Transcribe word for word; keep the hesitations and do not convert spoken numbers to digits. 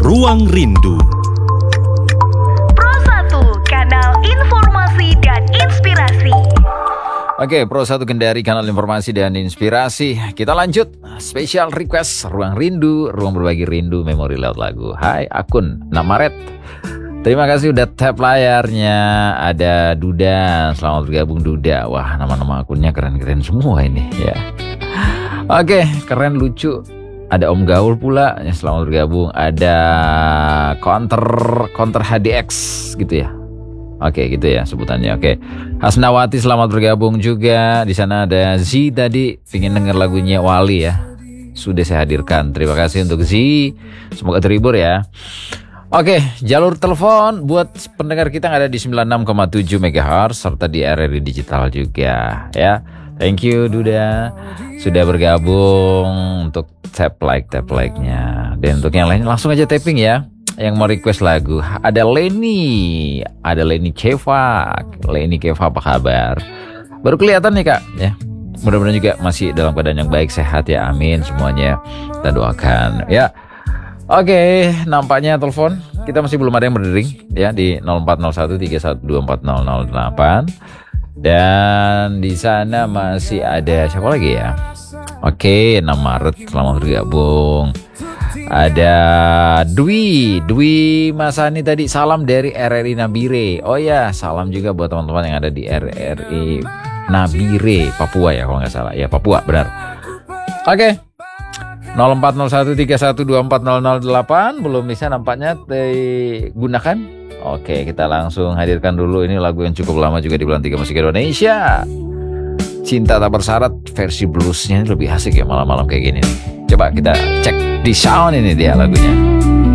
Ruang Rindu. Pro satu, kanal informasi dan inspirasi. Oke, Pro satu Kendari, kanal informasi dan inspirasi. Kita lanjut, special request Ruang Rindu, ruang berbagi rindu, memori lewat lagu. Hai akun enam Maret, terima kasih udah tap layarnya. Ada Duda, selamat bergabung Duda. Wah, nama-nama akunnya keren-keren semua ini ya. Oke, keren, lucu. Ada Om Gaul pula, ya, selamat bergabung. Ada Counter Counter H D X gitu ya. Oke, gitu ya sebutannya. Oke, Hasnawati selamat bergabung juga. Di sana ada Z tadi, pingin denger lagunya Wali ya. Sudah saya hadirkan. Terima kasih untuk Z. Semoga terhibur ya. Oke, jalur telepon buat pendengar kita yang ada di sembilan puluh enam koma tujuh megahertz serta di R R I Digital juga ya. Thank you Duda sudah bergabung untuk tap like tap like-nya. Dan untuk yang lain langsung aja tapping ya. Yang mau request lagu, ada Leni, ada Leni Keva. Leni Keva, apa kabar? Baru kelihatan nih Kak ya. Mudah-mudahan juga masih dalam keadaan yang baik, sehat ya, amin semuanya. Kita doakan ya. Oke, nampaknya telepon kita masih belum ada yang berdering ya di nol empat nol satu tiga satu dua empat nol nol delapan. Dan di sana masih ada siapa lagi ya? Oke, enam Maret, selamat bergabung. Ada Dwi, Dwi Masani tadi, salam dari R R I Nabire. Oh ya, salam juga buat teman-teman yang ada di R R I Nabire, Papua ya kalau nggak salah. Ya Papua, benar. Oke, nol empat nol satu tiga satu dua empat nol nol delapan belum bisa nampaknya digunakan. Oke, kita langsung hadirkan dulu ini lagu yang cukup lama juga di bulan tiga musik Indonesia. Cinta Tak Bersyarat, versi bluesnya lebih asik ya malam-malam kayak gini. Coba kita cek di sound, ini dia lagunya.